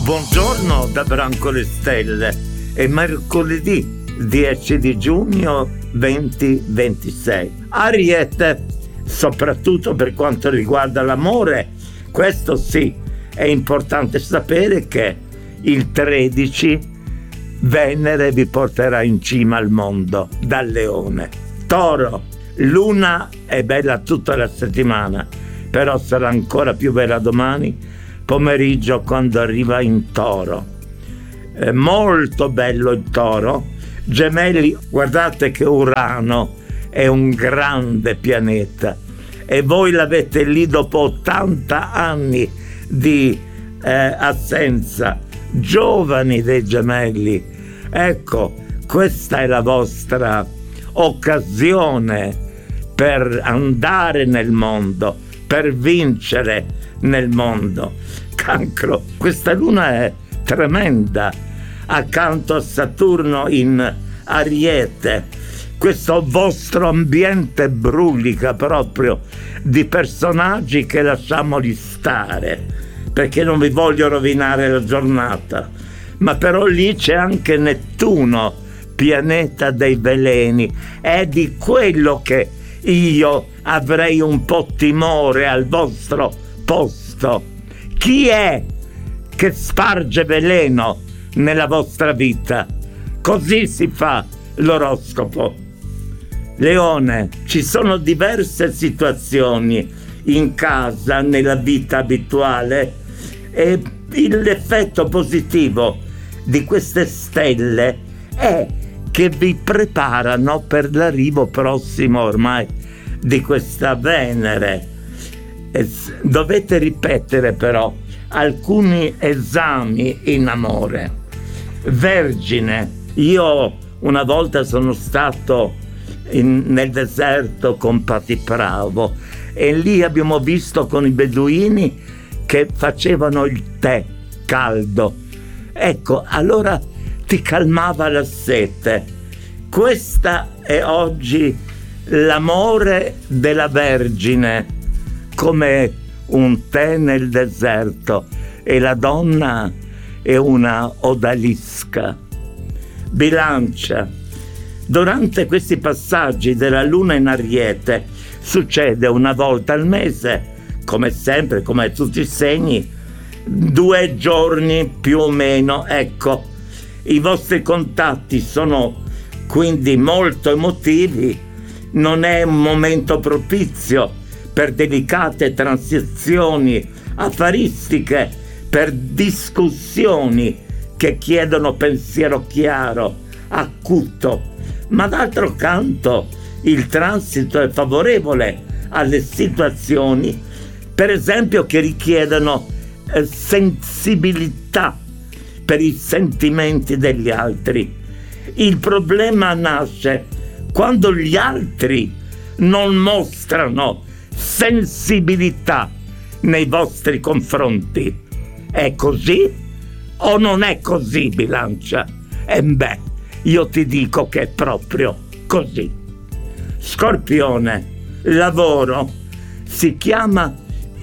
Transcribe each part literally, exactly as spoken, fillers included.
Buongiorno da Brancole Stelle, è mercoledì dieci di giugno duemilaventisei. Ariete, soprattutto per quanto riguarda l'amore, questo sì, è importante sapere che il tredici Venere vi porterà in cima al mondo dal Leone. Toro, Luna è bella tutta la settimana, però sarà ancora più bella domani pomeriggio quando arriva in Toro. È molto bello il Toro. Gemelli, guardate che Urano è un grande pianeta e voi l'avete lì dopo ottanta anni di eh, assenza, giovani dei Gemelli. Ecco, questa è la vostra occasione per andare nel mondo, per vincere nel mondo. Cancro, questa luna è tremenda, accanto a Saturno in Ariete. Questo vostro ambiente brulica proprio di personaggi che lasciamoli stare, perché non vi voglio rovinare la giornata. Ma però lì c'è anche Nettuno, pianeta dei veleni. È di quello che io avrei un po' timore al vostro posto. Chi è che sparge veleno nella vostra vita? Così si fa l'oroscopo. Leone, ci sono diverse situazioni in casa, nella vita abituale, e l'effetto positivo di queste stelle è che vi preparano per l'arrivo prossimo ormai di questa Venere. E dovete ripetere però alcuni esami in amore. Vergine, io una volta sono stato in, nel deserto con Patipravo e lì abbiamo visto con i beduini che facevano il tè caldo. Ecco, allora ti calmava la sete. Questa è oggi l'amore della Vergine, come un tè nel deserto, e la donna è una odalisca. Bilancia, durante questi passaggi della luna in Ariete succede una volta al mese, come sempre, come tutti i segni, due giorni più o meno. Ecco, i vostri contatti sono quindi molto emotivi, non è un momento propizio per delicate transizioni affaristiche, per discussioni che chiedono pensiero chiaro, acuto, ma d'altro canto il transito è favorevole alle situazioni, per esempio, che richiedono eh, sensibilità per i sentimenti degli altri. Il problema nasce quando gli altri non mostrano sensibilità nei vostri confronti. È così o non è così, Bilancia? E beh, io ti dico che è proprio così. Scorpione, lavoro, si chiama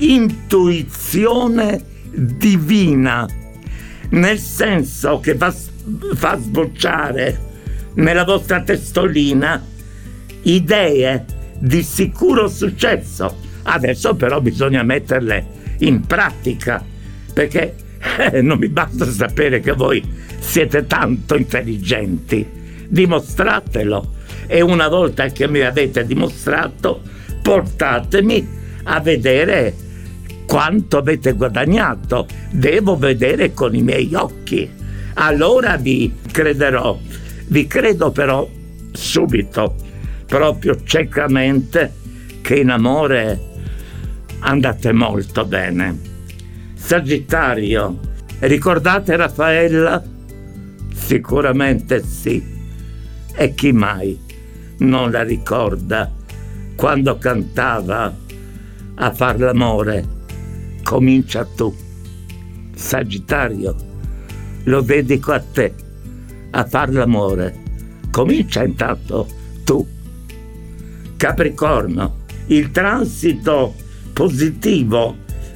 intuizione divina, nel senso che fa, fa sbocciare nella vostra testolina idee di sicuro successo. Adesso però bisogna metterle in pratica, perché eh, non mi basta sapere che voi siete tanto intelligenti. Dimostratelo, e una volta che mi avete dimostrato, portatemi a vedere quanto avete guadagnato. Devo vedere con i miei occhi, allora vi crederò. Vi credo però subito, proprio ciecamente, che in amore andate molto bene. Sagittario, ricordate Raffaella? Sicuramente sì. E chi mai non la ricorda quando cantava a far l'amore? Comincia tu. Sagittario, lo dedico a te, a far l'amore. Comincia intanto tu. Capricorno, il transito positivo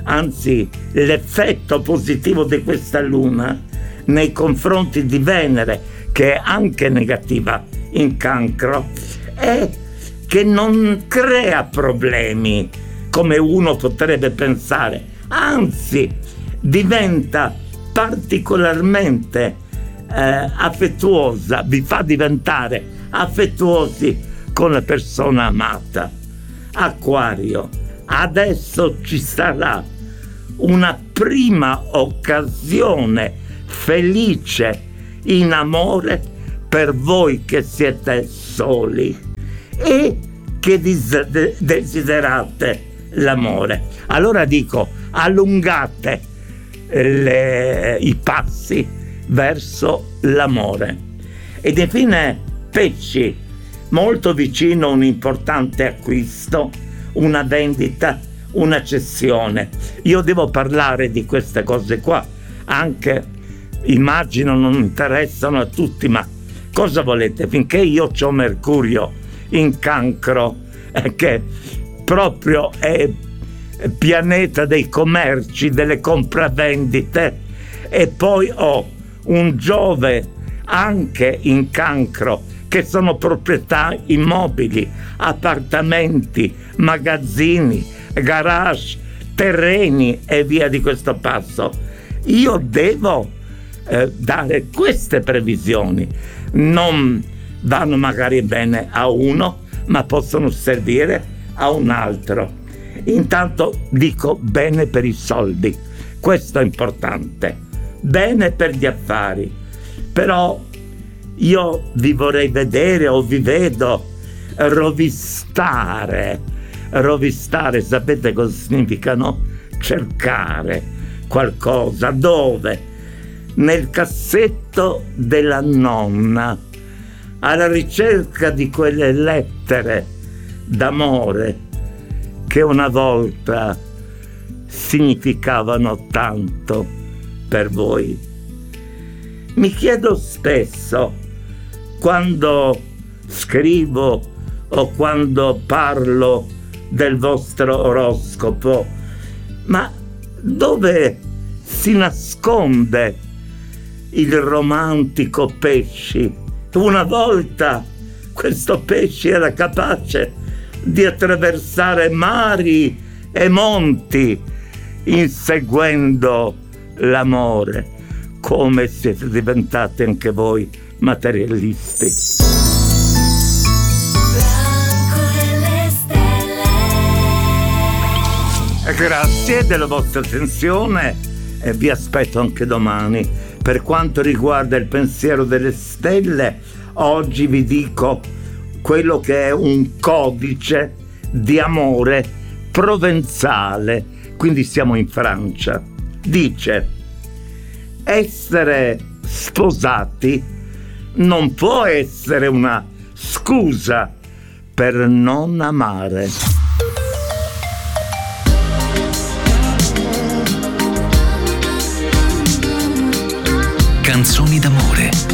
anzi l'effetto positivo di questa luna nei confronti di Venere, che è anche negativa in Cancro, è che non crea problemi come uno potrebbe pensare, anzi diventa particolarmente eh, affettuosa, vi fa diventare affettuosi con la persona amata. Acquario, adesso ci sarà una prima occasione felice in amore per voi che siete soli e che dis- desiderate l'amore. Allora dico, allungate le, i passi verso l'amore. Ed infine Pesci, molto vicino a un importante acquisto, una vendita, una cessione. Io devo parlare di queste cose qua, anche immagino non interessano a tutti, ma cosa volete? Finché io c'ho Mercurio in Cancro, eh, che proprio è pianeta dei commerci, delle compravendite, e poi ho un Giove anche in Cancro, che sono proprietà immobili, appartamenti, magazzini, garage, terreni e via di questo passo. Io devo eh, dare queste previsioni. Non vanno magari bene a uno, ma possono servire a un altro. Intanto dico bene per i soldi, questo è importante, bene per gli affari, però io vi vorrei vedere o vi vedo rovistare. Rovistare, sapete cosa significa, no? Cercare qualcosa. Dove? Nel cassetto della nonna, alla ricerca di quelle lettere d'amore che una volta significavano tanto per voi. Mi chiedo spesso, quando scrivo o quando parlo del vostro oroscopo, ma dove si nasconde il romantico Pesci? Una volta questo Pesci era capace di attraversare mari e monti inseguendo l'amore. Come siete diventati anche voi materialisti. Grazie della vostra attenzione e vi aspetto anche domani. Per quanto riguarda il pensiero delle stelle, oggi vi dico quello che è un codice di amore provenzale, quindi siamo in Francia. Dice: essere sposati non può essere una scusa per non amare. Canzoni d'amore.